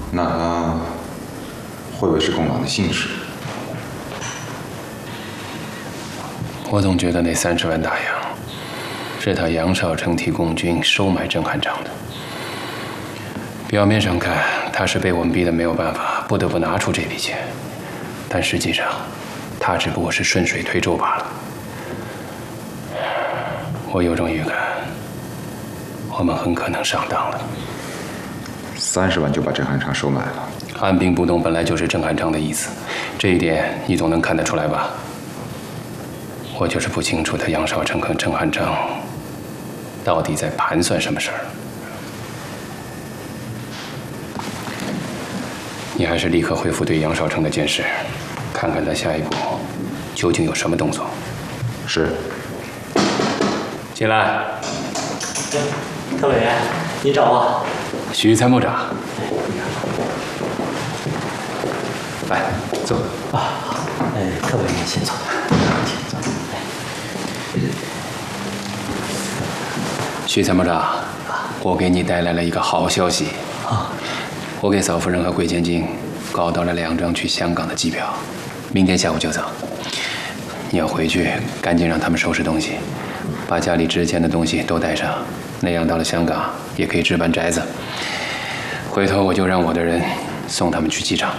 那他会不会是共党的信使？ 我总觉得那30万大洋是他杨少成替共军收买郑汉章的。表面上看，他是被我们逼得没有办法，不得不拿出这笔钱，但实际上，他只不过是顺水推舟罢了。我有种预感，我们很可能上当了。 30万就把郑汉章收买了？ 按兵不动本来就是郑汉章的意思，这一点你总能看得出来吧？我就是不清楚他杨少成和郑汉章到底在盘算什么事儿。你还是立刻恢复对杨少成的监视，看看他下一步究竟有什么动作。 是。 进来。 特委员，您找我。 许参谋长。来，坐。 啊，特委员先坐。 许参谋长，我给你带来了一个好消息。 啊。 我给嫂夫人和贵千金搞到了2张去香港的机票，明天下午就走。你要回去，赶紧让他们收拾东西，把家里值钱的东西都带上，那样到了香港也可以置办宅子。回头我就让我的人送他们去机场。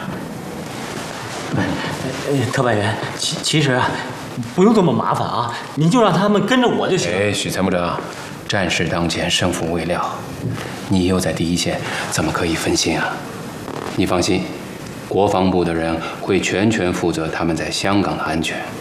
特派员，其实啊，不用这么麻烦啊，您就让他们跟着我就行。 许参谋长，战事当前，胜负未料，你又在第一线，怎么可以分心啊？你放心，国防部的人会全权负责他们在香港的安全。